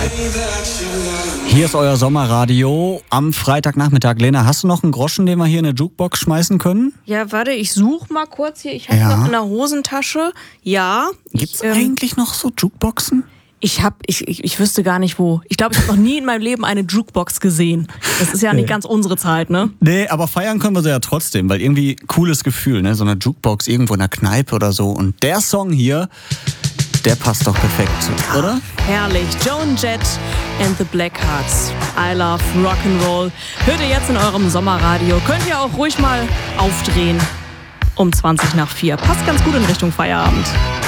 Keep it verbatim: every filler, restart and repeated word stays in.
Hier ist euer Sommerradio am Freitagnachmittag. Lena, hast du noch einen Groschen, den wir hier in eine Jukebox schmeißen können? Ja, warte, ich suche mal kurz hier. Ich habe Ja. noch in der Hosentasche. Ja. Gibt's ich, ähm, eigentlich noch so Jukeboxen? Ich hab, ich, ich, ich wüsste gar nicht wo. Ich glaube, ich habe noch nie in meinem Leben eine Jukebox gesehen. Das ist ja nicht ganz unsere Zeit, ne? Nee, aber feiern können wir sie ja trotzdem, weil irgendwie cooles Gefühl, ne? So eine Jukebox irgendwo in der Kneipe oder so. Und der Song hier, der passt doch perfekt zu, oder? Herrlich. Joan Jett and the Blackhearts. I love Rock'n'Roll. Hört ihr jetzt in eurem Sommerradio. Könnt ihr auch ruhig mal aufdrehen. Um zwanzig nach vier. Passt ganz gut in Richtung Feierabend.